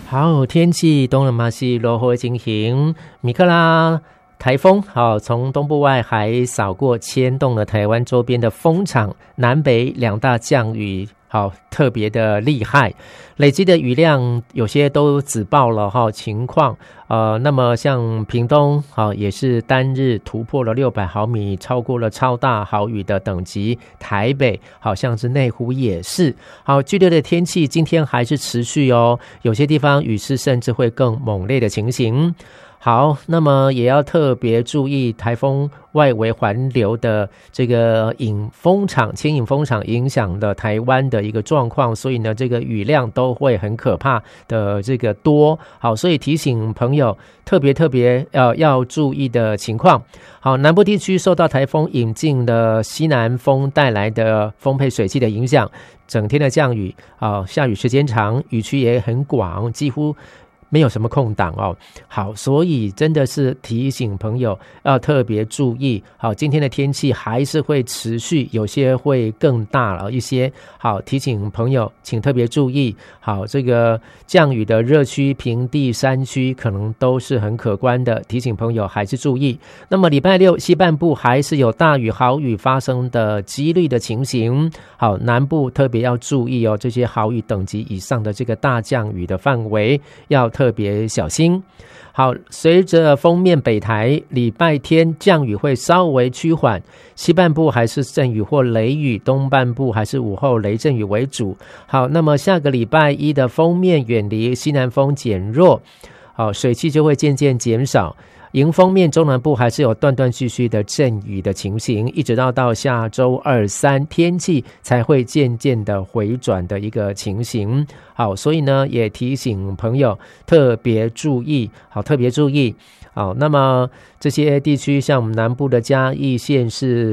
好，天气东南马西落后进行，米克拉台风从东部外海扫过，牵动了台湾周边的风场，南北两大降雨特别的厉害，累积的雨量有些都只报了情况，那么像屏东也是单日突破了600毫米，超过了超大豪雨的等级，台北好像是内湖也是。剧烈的天气今天还是持续有些地方雨势甚至会更猛烈的情形。好，那么也要特别注意台风外围环流的这个牵引风场影响的台湾的一个状况，所以呢，这个雨量都会很可怕的这个多。好，所以提醒朋友特别要注意的情况。好，南部地区受到台风引进的西南风带来的丰沛水汽的影响，整天的降雨下雨时间长，雨区也很广，几乎没有什么空档好，所以真的是提醒朋友要特别注意。好，今天的天气还是会持续，有些会更大了一些。好，提醒朋友请特别注意。好，这个降雨的热区、平地、山区可能都是很可观的，提醒朋友还是注意。那么礼拜六西半部还是有大雨、豪雨发生的几率的情形。好，南部特别要注意这些豪雨等级以上的这个大降雨的范围要特别小心。好，随着锋面北台，礼拜天降雨会稍微趋缓，西半部还是阵雨或雷雨，东半部还是午后雷阵雨为主。好，那么下个礼拜一的锋面远离，西南风减弱，好，水汽就会渐渐减少。迎风面中南部还是有断断续续的阵雨的情形，一直到下周2、3天气才会渐渐的回转的一个情形。好，所以呢也提醒朋友特别注意。好，特别注意。好，那么这些地区像我们南部的嘉义县市